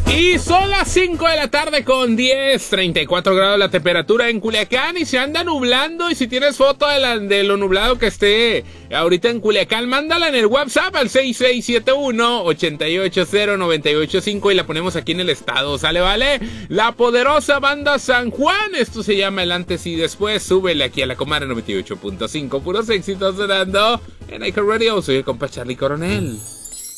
Y son las 5 de la tarde con 34 grados la temperatura en Culiacán y se anda nublando. Y si tienes foto de lo nublado que esté ahorita en Culiacán, mándala en el WhatsApp al 6671-880-985 y la ponemos aquí en el estado, ¿sale? ¿Vale? La poderosa banda San Juan, esto se llama el antes y después. Súbele aquí a la Comara 98.5, puros éxitos sonando en Ico Radio. Soy el compa Charlie Coronel.